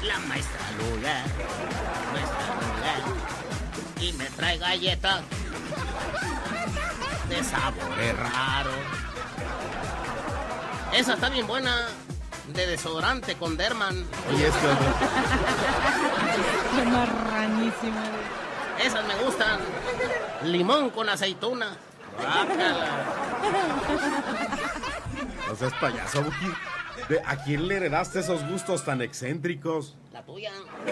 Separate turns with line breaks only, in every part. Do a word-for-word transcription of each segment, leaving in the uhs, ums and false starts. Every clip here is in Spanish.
la maestra Lula, maestra Lula, y me trae galletas de sabores raros. Esa está bien buena, de desodorante con Derman.
Oye, es que...
Qué marranísima.
Esas me gustan. Limón con aceituna. Bácala.
No seas payaso, Buki. ¿De ¿A quién le heredaste esos gustos tan excéntricos?
La tuya.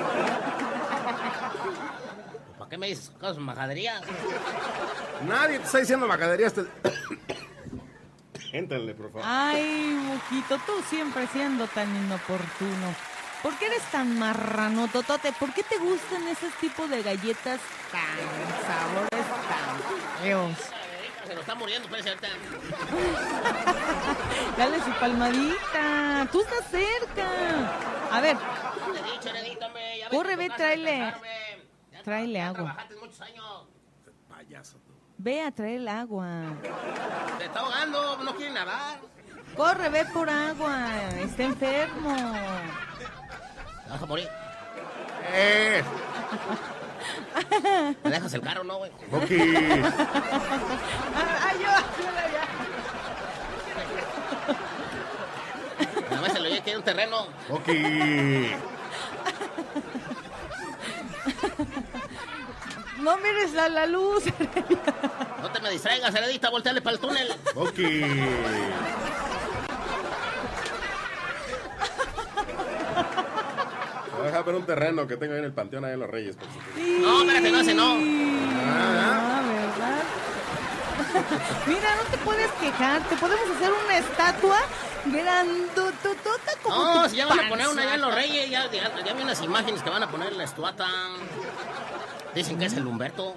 ¿Para qué me dices cosas majaderías?
Nadie te está diciendo macaderías. Te... Éntrenle, por favor.
Ay, Buquito, tú siempre siendo tan inoportuno. ¿Por qué eres tan marrano, Totote? ¿Por qué te gustan ese tipo de galletas tan sabores tan feos?
Se lo está muriendo, pues, ahorita.
Dale su palmadita. Tú estás cerca. A ver.
Te he dicho, heredítame. Ya
Corre,
ves,
ve,
tu casa
tráele.
a descansarme. Ya
Tráele
ya
agua.
Trabajaste muchos años.
Payaso, tú.
Ve a traer el agua.
Te está ahogando, no quiere nadar.
Corre, ve por agua. Está enfermo.
Te vas a morir.
¡Eh!
¿Me dejas el carro, no, güey?
Buki.
Ay, yo, ayúdala ya.
Nada más se lo oye que hay un terreno.
Buki.
No mires a la luz.
No te me distraigas, heredita, volteale para el túnel.
Buki. Deja ver un terreno que tengo ahí en el panteón, ahí en Los Reyes. Por supuesto.
No, espérate, no, ese no.
Ah, ¿verdad? Mira, no te puedes quejar. Te podemos hacer una estatua grandototota como
No,
tu
si ya van a
panza.
poner una allá en Los Reyes, ya, ya, ya vi unas imágenes que van a poner en la estuata. Dicen que es el Humberto.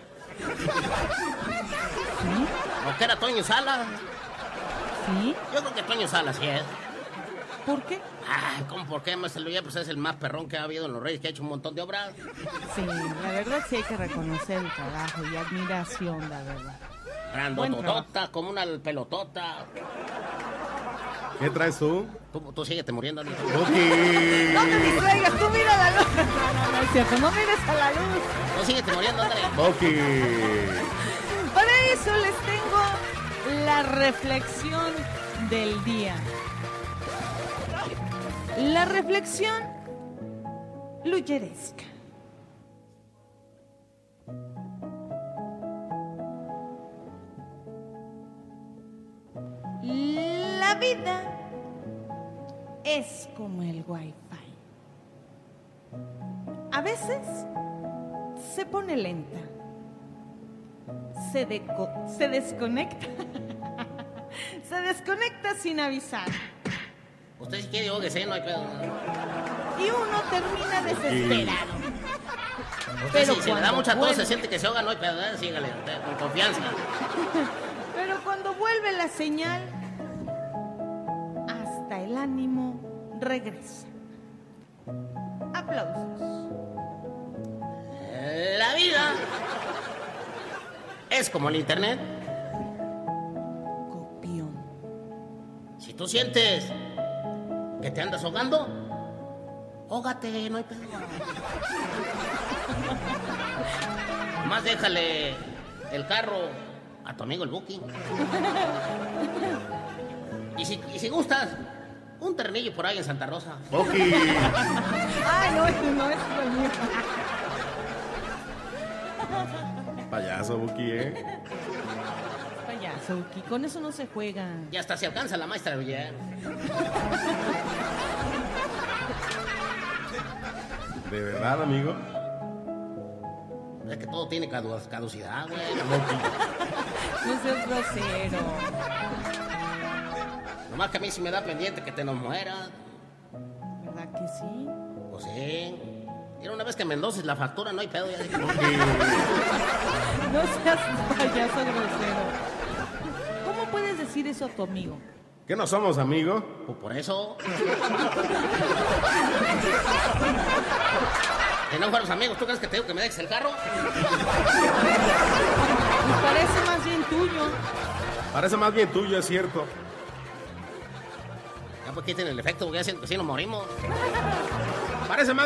¿Sí?
¿O que era Toño Sala?
¿Sí?
Yo creo que Toño Sala sí es.
¿Por qué?
Ay, ¿cómo por qué? Pues es el más perrón que ha habido en Los Reyes, que ha hecho un montón de obras.
Sí, la verdad sí hay que reconocer el trabajo y admiración, la verdad. Buen
Grandototota, como una pelotota.
¿Qué traes tú?
Tú, tú síguete muriendo. ¿No?
Buki.
No te distraigas, tú mira a la luz. No, no, no es cierto, no mires a la luz.
Tú síguete muriendo, ándale.
Buki.
Para eso les tengo la reflexión del día. La reflexión luyeresca. La vida es como el Wi-Fi. A veces se pone lenta, se, deco- se desconecta, se desconecta sin avisar
Usted si quiere, yo que sé, no hay pedo.
y uno termina desesperado.
Usted
Pero
si, si le da
cuando
mucha tos,
vuelve-
se siente que se ahoga, no hay pedo, ¿eh? Sígale, usted, con confianza.
Pero cuando vuelve la señal, hasta el ánimo regresa. Aplausos.
La vida es como el internet.
Copión.
Si tú sientes que te andas ahogando, hógate, no hay pedo. Más déjale el carro a tu amigo el Buki. Y si, y si gustas, un ternillo por ahí en Santa Rosa.
Buki.
Ay, no, este no es lo mío.
Payaso, Buki, ¿eh?
Payaso, Uki, con eso no se juega.
Y hasta se alcanza la maestra Villar.
¿De verdad, amigo?
Es que todo tiene cadu- caducidad, güey.
No seas grosero.
Nomás que a mí sí me da pendiente que te nos mueras.
¿Verdad que sí?
Pues sí. Era una vez que me endoses la factura, no hay pedo. Ya dije,
No seas payaso grosero. ¿Cómo puedes decir eso a tu amigo?
¿Qué no somos, amigo?
pues por eso. Si no fuéramos amigos, ¿tú crees que te digo que me dejes el carro?
Me parece más bien tuyo.
Parece más bien tuyo, es cierto.
Ya pues quiten el efecto, porque ya siento que sí nos morimos.
Parece más